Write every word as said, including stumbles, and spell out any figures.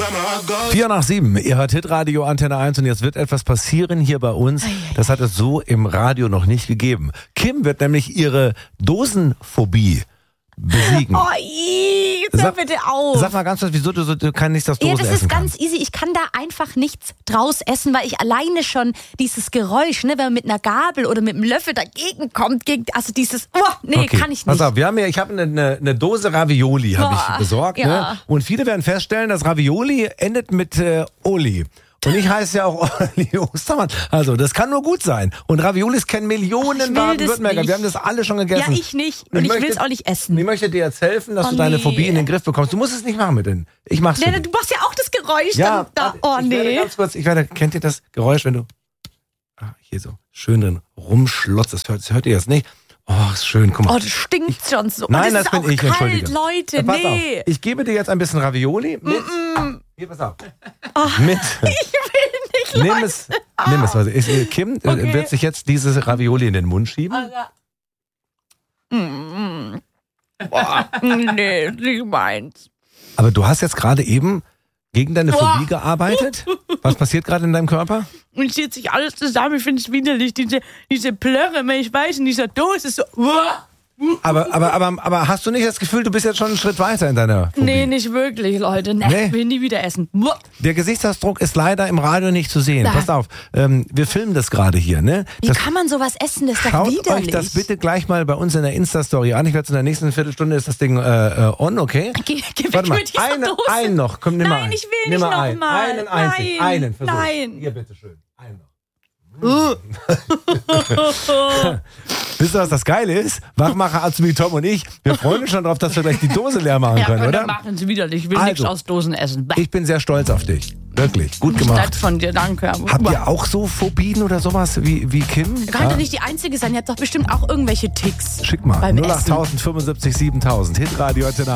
Vier nach sieben, ihr hört Hitradio Antenne eins und jetzt wird etwas passieren hier bei uns. Das hat es so im Radio noch nicht gegeben. Kim wird nämlich ihre Dosenphobie besiegen. Oh, ii, hör Sag- bitte auf. Sag mal ganz kurz, wieso du, so, du kann nicht das Ja, Dosen das essen ist ganz kannst. easy. Ich kann da einfach nichts draus essen, weil ich alleine schon dieses Geräusch, ne, wenn man mit einer Gabel oder mit einem Löffel dagegen kommt, gegen, also dieses, oh, nee, Okay, kann ich pass nicht. auf, wir haben hier, ich habe eine, eine, eine Dose Ravioli habe ich Boah, besorgt. ja. Ne? Und viele werden feststellen, dass Ravioli endet mit äh, Oli. Und ich heiße ja auch Olli Ostermann. Also, das kann nur gut sein. Und Raviolis kennen Millionen Ich will Baden-Württemberger. das Wir haben das alle schon gegessen. Ja, ich nicht. Und ich möchte- will es auch nicht essen. Ich möchte dir jetzt helfen, dass Oh, du deine nee. Phobie in den Griff bekommst. Du musst es nicht machen mit denen. Ich mach's für Nee, dich. du machst ja auch das Geräusch. Ja, dann, da, warte, oh, ich werde nee. ganz kurz, ich werde, kennt ihr das Geräusch, wenn du ah, hier so schön drin rumschlotzt, das hört, das hört ihr jetzt nicht. Oh, ist schön, guck mal. Oh, das stinkt schon so. Nein, Und das ist bin auch ich, kalt, entschuldige. Leute, Ja, pass nee. auf. Ich gebe dir jetzt ein bisschen Ravioli mit. Hier, pass auf. Mit. Ich will nicht, Leute. Nimm es. Nimm es. Also, ist- Kim äh, Okay. wird sich jetzt dieses Ravioli in den Mund schieben. Mm. Boah, nee, nicht meins. Aber du hast jetzt gerade eben gegen deine Boah. Phobie gearbeitet. Was passiert gerade in deinem Körper? Und zieht sich alles zusammen. Ich finde es widerlich. Diese, diese Plörre, wenn ich weiß, in dieser Dose ist so. Aber, aber, aber, aber hast du nicht das Gefühl, du bist jetzt schon einen Schritt weiter in deiner Phobie? Nee, nicht wirklich, Leute. Nee, Nee. will nie wieder essen. Der Gesichtsausdruck ist leider im Radio nicht zu sehen. Nein. Passt auf, ähm, wir filmen das gerade hier, ne? Wie Das, kann man sowas essen? Das ist doch schaut widerlich. euch das bitte gleich mal bei uns in der Insta-Story an. Ich werde in der nächsten Viertelstunde ist das Ding äh, äh, on, okay? Geh, geh weg Warte mal, mit dieser eine, Dose. einen noch, komm, nimm mal Nein, einen. ich will nimm nicht mal noch einen. mal. Einen einzig, Nein, einen, versuch. nein. Hier, bitteschön, einen noch. Uh. Wisst ihr, was das Geile ist? Wachmacher Azumi Tom und ich, wir freuen uns schon drauf, dass wir gleich die Dose leer machen Ja, können, und oder? dann machen sie widerlich. Ich will Also, nichts aus Dosen essen. Bäh. Ich bin sehr stolz auf dich. Wirklich, gut Nett gemacht. von dir, danke. Habt ihr auch so Phobien oder sowas wie, wie Kim? Ihr könnt doch nicht die Einzige sein. Ihr habt doch bestimmt auch irgendwelche Ticks. Schick mal. beim null acht Essen. tausend fünfundsiebzig siebentausend. Hitradio Antenne